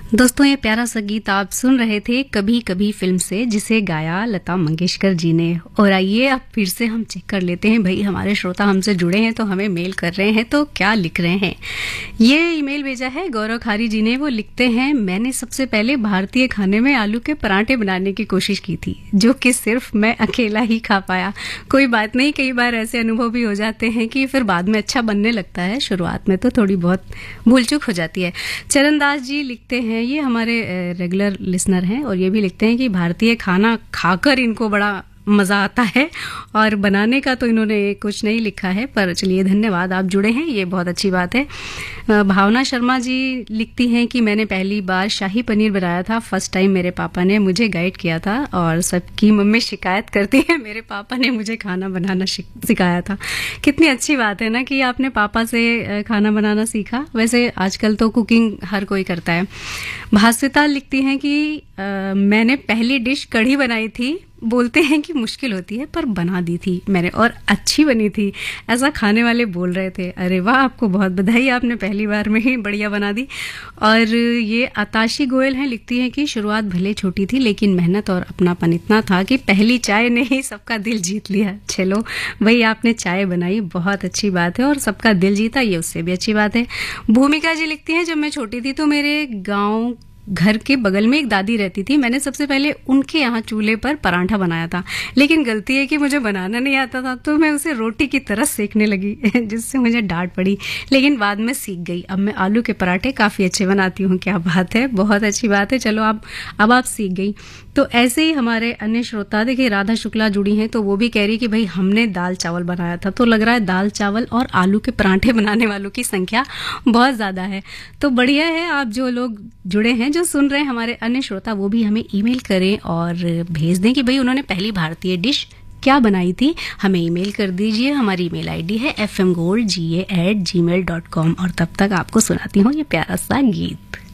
दोस्तों, ये प्यारा सा गीत आप सुन रहे थे कभी कभी फिल्म से, जिसे गाया लता मंगेशकर जी ने। और आइए अब फिर से हम चेक कर लेते हैं, भाई हमारे श्रोता हमसे जुड़े हैं तो हमें मेल कर रहे हैं, तो क्या लिख रहे हैं। ये ईमेल भेजा है गौरव खारी जी ने। वो लिखते हैं, मैंने सबसे पहले भारतीय खाने में आलू के पराठे बनाने की कोशिश की थी, जो कि सिर्फ मैं अकेला ही खा पाया। कोई बात नहीं, कई बार ऐसे अनुभव भी हो जाते हैं कि फिर बाद में अच्छा बनने लगता है। शुरुआत में तो थोड़ी बहुत भूल चूक हो जाती है। चरण दास जी लिखते हैं, ये हमारे रेगुलर लिसनर हैं, और ये भी लिखते हैं कि भारतीय खाना खाकर इनको बड़ा मज़ा आता है, और बनाने का तो इन्होंने कुछ नहीं लिखा है, पर चलिए धन्यवाद, आप जुड़े हैं, ये बहुत अच्छी बात है। भावना शर्मा जी लिखती हैं कि मैंने पहली बार शाही पनीर बनाया था, फर्स्ट टाइम मेरे पापा ने मुझे गाइड किया था, और सबकी मम्मी शिकायत करती है मेरे पापा ने मुझे खाना बनाना सिखाया था। कितनी अच्छी बात है ना कि आपने पापा से खाना बनाना सीखा। वैसे आजकल तो कुकिंग हर कोई करता है। भास्विता लिखती हैं कि मैंने पहली डिश कढ़ी बनाई थी, बोलते हैं कि मुश्किल होती है पर बना दी थी मैंने, और अच्छी बनी थी, ऐसा खाने वाले बोल रहे थे। अरे वाह, आपको बहुत बधाई, आपने पहली बार में ही बढ़िया बना दी। और ये आताशी गोयल हैं, लिखती हैं कि शुरुआत भले छोटी थी, लेकिन मेहनत और अपनापन इतना था कि पहली चाय ने ही सबका दिल जीत लिया। चलो भाई, आपने चाय बनाई, बहुत अच्छी बात है, और सबका दिल जीता, ये उससे भी अच्छी बात है। भूमिका जी लिखती हैं, जब मैं छोटी थी तो मेरे गाँव घर के बगल में एक दादी रहती थी। मैंने सबसे पहले उनके यहाँ चूल्हे पर पराठा बनाया था, लेकिन गलती है कि मुझे बनाना नहीं आता था, तो मैं उसे रोटी की तरह सेकने लगी जिससे मुझे डांट पड़ी, लेकिन बाद में सीख गई। अब मैं आलू के पराठे काफ़ी अच्छे बनाती हूँ। क्या बात है, बहुत अच्छी बात है। चलो अब आप सीख गई। तो ऐसे ही हमारे अन्य श्रोता, देखिए राधा शुक्ला जुड़ी हैं, तो वो भी कह रही कि भाई हमने दाल चावल बनाया था। तो लग रहा है दाल चावल और आलू के पराठे बनाने वालों की संख्या बहुत ज़्यादा है। तो बढ़िया है, आप जो लोग जुड़े हैं, जो सुन रहे हैं हमारे अन्य श्रोता, वो भी हमें ईमेल करें और भेज दें कि भाई उन्होंने पहली भारतीय डिश क्या बनाई थी। हमें ईमेल कर dीजिए, हमारी ईमेल आईडी है fmgoldga@gmail.com। और तब तक आपको सुनाती हूँ ये प्यारा सा गीत।